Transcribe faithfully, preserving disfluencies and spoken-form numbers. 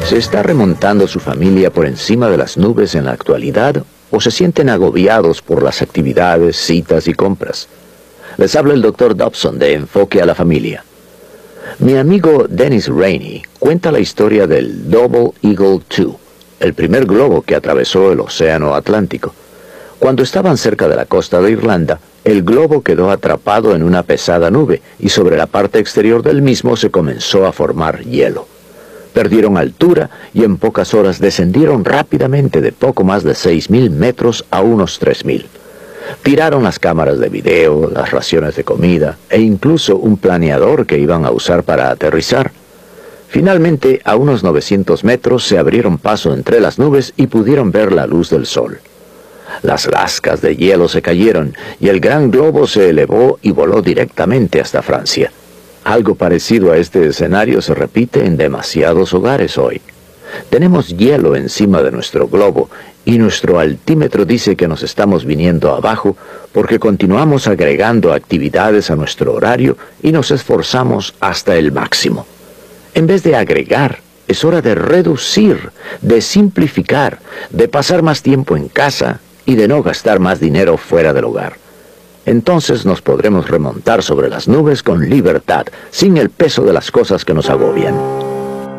¿Se está remontando su familia por encima de las nubes en la actualidad o se sienten agobiados por las actividades, citas y compras? Les habla el doctor Dobson de Enfoque a la Familia. Mi amigo Dennis Rainey cuenta la historia del Double Eagle dos, el primer globo que atravesó el Océano Atlántico. Cuando estaban cerca de la costa de Irlanda, el globo quedó atrapado en una pesada nube y sobre la parte exterior del mismo se comenzó a formar hielo. Perdieron altura y en pocas horas descendieron rápidamente de poco más de seis mil metros a unos tres mil. Tiraron las cámaras de video, las raciones de comida e incluso un planeador que iban a usar para aterrizar. Finalmente, a unos novecientos metros se abrieron paso entre las nubes y pudieron ver la luz del sol. Las lascas de hielo se cayeron y el gran globo se elevó y voló directamente hasta Francia. Algo parecido a este escenario se repite en demasiados hogares hoy. Tenemos hielo encima de nuestro globo y nuestro altímetro dice que nos estamos viniendo abajo porque continuamos agregando actividades a nuestro horario y nos esforzamos hasta el máximo. En vez de agregar, es hora de reducir, de simplificar, de pasar más tiempo en casa y de no gastar más dinero fuera del hogar. Entonces nos podremos remontar sobre las nubes con libertad, sin el peso de las cosas que nos agobian.